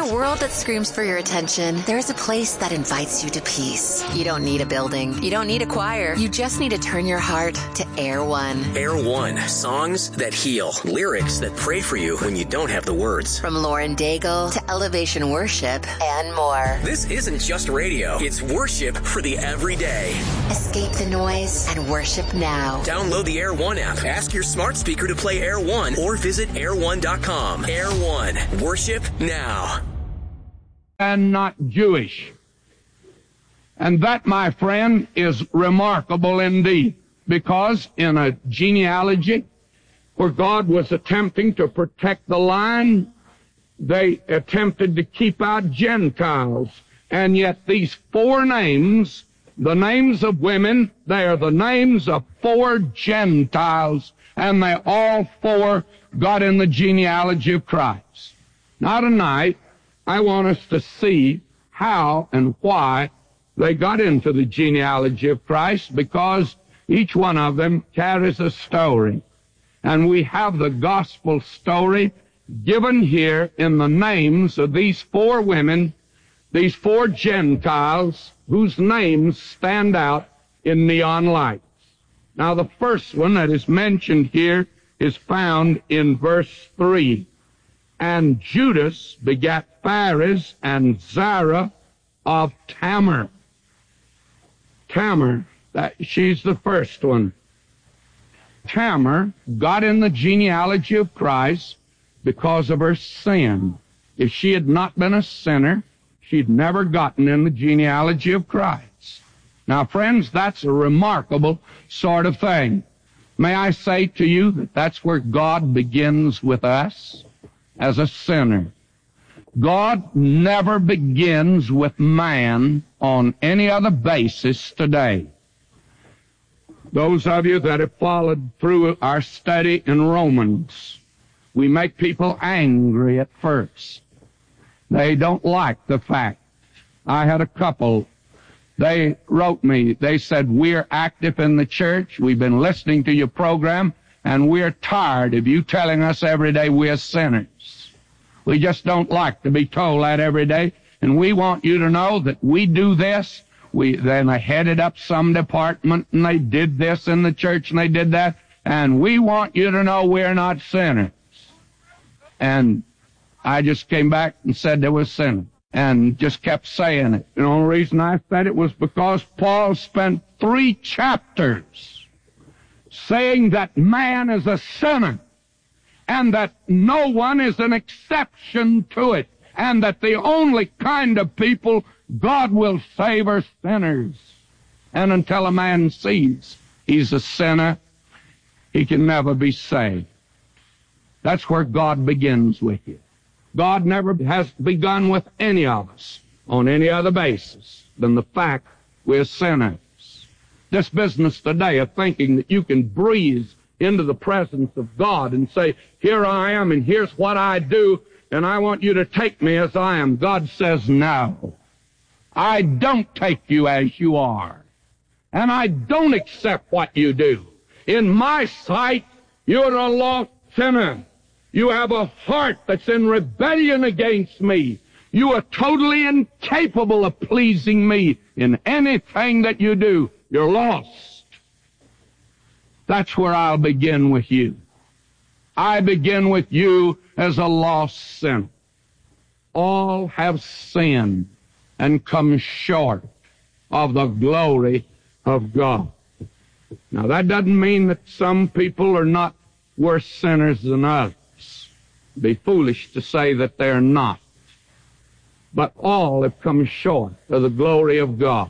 a world that screams for your attention, there's a place that invites you to peace. You don't need a building. You don't need a choir. You just need to turn your heart to Air One. Air One. Songs that heal. Lyrics that pray for you when you don't have the words. From Lauren Daigle to Elevation Worship and more. This isn't just radio. It's worship for the everyday. Escape the noise and worship now. Download the Air One app. Ask your smart speaker to play Air One or visit air1.com. Air One. Worship now. And not Jewish. And that, my friend, is remarkable indeed, because in a genealogy where God was attempting to protect the line, they attempted to keep out Gentiles. And yet these four names, the names of women, they are the names of four Gentiles, and they all four got in the genealogy of Christ. Now tonight, I want us to see how and why they got into the genealogy of Christ, because each one of them carries a story. And we have the gospel story given here in the names of these four women, these four Gentiles, whose names stand out in neon lights. Now the first one that is mentioned here is found in verse 3. And Judas begat Phares and Zara of Tamar. Tamar, she's the first one. Tamar got in the genealogy of Christ because of her sin. If she had not been a sinner, she'd never gotten in the genealogy of Christ. Now, friends, that's a remarkable sort of thing. May I say to you that that's where God begins with us as a sinner. God never begins with man on any other basis today. Those of you that have followed through our study in Romans, we make people angry at first. They don't like the fact. I had a couple, they wrote me, they said, we're active in the church, we've been listening to your program, and we're tired of you telling us every day we're sinners. We just don't like to be told that every day, and we want you to know that we do this. Then they headed up some department, and they did this in the church, and they did that, and we want you to know we're not sinners. And I just came back and said they were sinners, and just kept saying it. The only reason I said it was because Paul spent 3 chapters saying that man is a sinner, and that no one is an exception to it, and that the only kind of people God will save are sinners. And until a man sees he's a sinner, he can never be saved. That's where God begins with you. God never has begun with any of us on any other basis than the fact we're sinners. This business today of thinking that you can breeze into the presence of God and say, here I am and here's what I do, and I want you to take me as I am. God says, no. I don't take you as you are. And I don't accept what you do. In my sight, you're a lost sinner. You have a heart that's in rebellion against me. You are totally incapable of pleasing me in anything that you do. You're lost. That's where I'll begin with you. I begin with you as a lost sinner. All have sinned and come short of the glory of God. Now, that doesn't mean that some people are not worse sinners than others. It'd be foolish to say that they're not. But all have come short of the glory of God.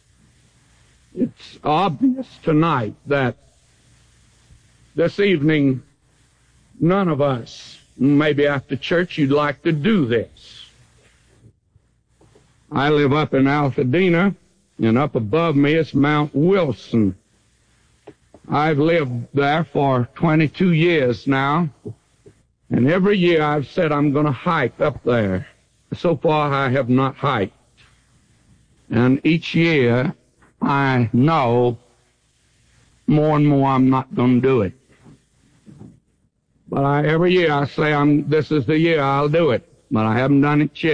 It's obvious tonight that this evening, none of us, maybe after church, you'd like to do this. I live up in Altadena, and up above me is Mount Wilson. I've lived there for 22 years now, and every year I've said I'm going to hike up there. So far I have not hiked. And each year I know more and more I'm not going to do it. But every year I say, this is the year I'll do it. But I haven't done it yet.